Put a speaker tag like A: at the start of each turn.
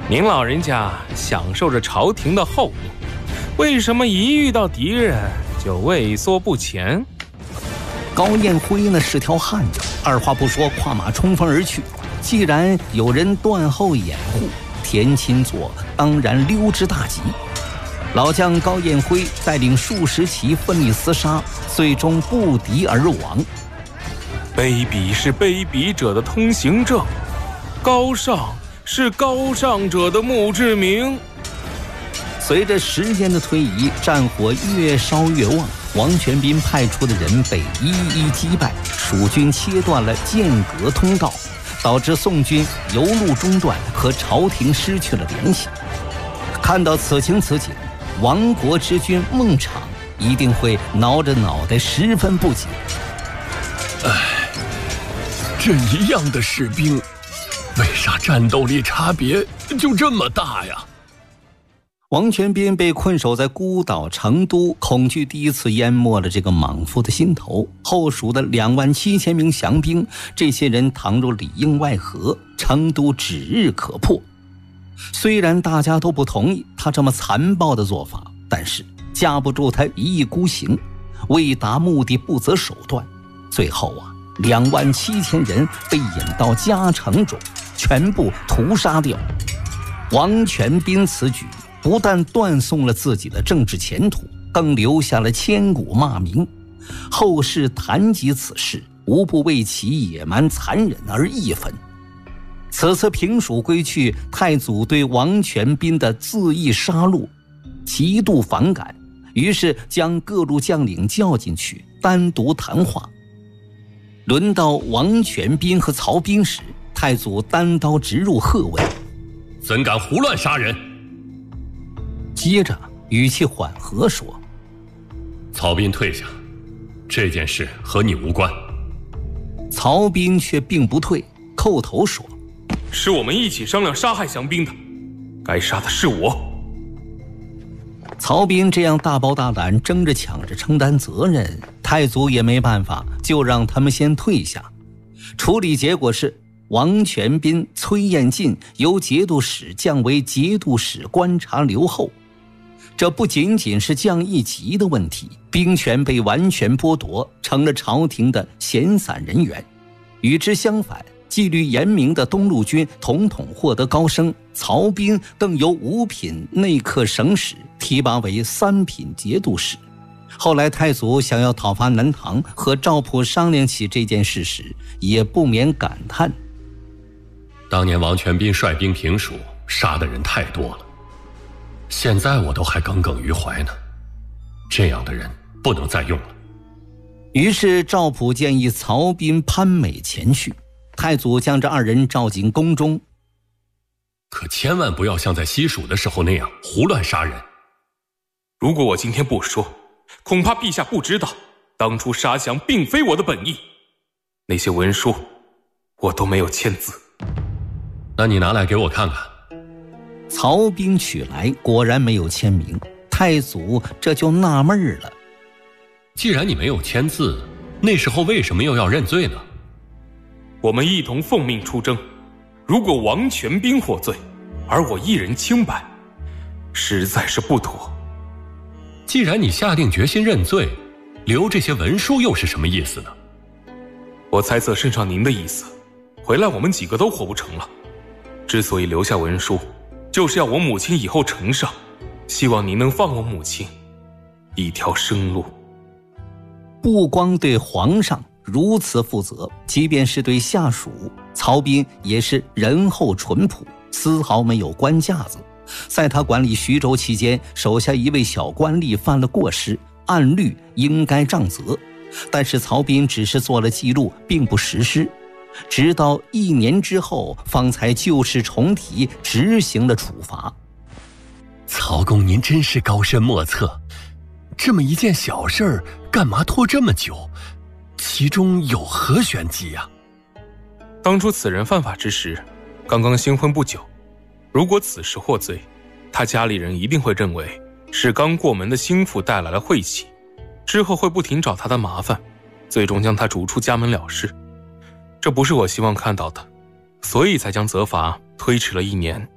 A: 您老人家享受着朝廷的厚禄，为什么一遇到敌人就畏缩不前？
B: 高彦辉呢是条汉子，二话不说，跨马冲锋而去。既然有人断后掩护，田钦佐当然溜之大吉。老将高彦辉带领数十骑奋力厮杀，最终不敌而亡。
A: 卑鄙是卑鄙者的通行证，高尚是高尚者的墓志铭。
B: 随着时间的推移，战火越烧越旺，王全斌派出的人被一一击败，蜀军切断了剑阁通道，导致宋军油路中断，和朝廷失去了联系。看到此情此景，亡国之君孟昶一定会挠着脑袋十分不解。
C: 这一样的士兵，为啥战斗力差别就这么大呀？
B: 王全斌被困守在孤岛成都，恐惧第一次淹没了这个莽夫的心头。后蜀的27000名降兵，这些人倘若里应外合，成都指日可破。虽然大家都不同意他这么残暴的做法，但是架不住他一意孤行，为达目的不择手段。最后27000人被引到嘉城中，全部屠杀掉。王全斌此举不但断送了自己的政治前途，更留下了千古骂名。后世谈及此事，无不为其野蛮残忍而义愤。此次平蜀归去，太祖对王全斌的恣意杀戮极度反感，于是将各路将领叫进去单独谈话。轮到王全斌和曹彬时，太祖单刀直入喝问：
C: 怎敢胡乱杀人？
B: 接着语气缓和说：
C: 曹彬退下，这件事和你无关。
B: 曹彬却并不退，叩头说：
A: 是我们一起商量杀害降兵的，该杀的是我。
B: 曹彬这样大包大胆争着抢着承担责任，太祖也没办法，就让他们先退下。处理结果是王全斌、崔彦进由节度使降为节度使观察留后。这不仅仅是降一级的问题，兵权被完全剥夺，成了朝廷的闲散人员。与之相反，纪律严明的东路军统统获得高升，曹彬更由5品内客省使提拔为3品节度使。后来太祖想要讨伐南唐，和赵普商量起这件事时，也不免感叹：
C: 当年王全斌率兵平蜀，杀的人太多了，现在我都还耿耿于怀呢。这样的人不能再用了。
B: 于是赵普建议曹彬、潘美前去。太祖将这2人召进宫中，
C: 可千万不要像在西蜀的时候那样胡乱杀人。
A: 如果我今天不说，恐怕陛下不知道，当初杀降并非我的本意。那些文书我都没有签字。
C: 那你拿来给我看看。
B: 曹彬取来，果然没有签名。太祖这就纳闷了，
C: 既然你没有签字，那时候为什么又要认罪呢？
A: 我们一同奉命出征，如果王全斌获罪，而我一人清白，实在是不妥。
C: 既然你下定决心认罪，留这些文书又是什么意思呢？
A: 我猜测圣上您的意思，回来我们几个都活不成了。之所以留下文书，就是要我母亲以后呈上，希望您能放我母亲一条生路。
B: 不光对皇上如此负责，即便是对下属，曹彬也是仁厚淳朴，丝毫没有官架子。在他管理徐州期间，手下一位小官吏犯了过失，按律应该杖责，但是曹彬只是做了记录，并不实施。直到1年之后，方才旧事重提，执行了处罚。
C: 曹公您真是高深莫测，这么一件小事儿，干嘛拖这么久？其中有何玄机呀？
A: 当初此人犯法之时，刚刚新婚不久，如果此时获罪，他家里人一定会认为是刚过门的心腹带来了晦气，之后会不停找他的麻烦，最终将他逐出家门了事。这不是我希望看到的，所以才将责罚推迟了1年。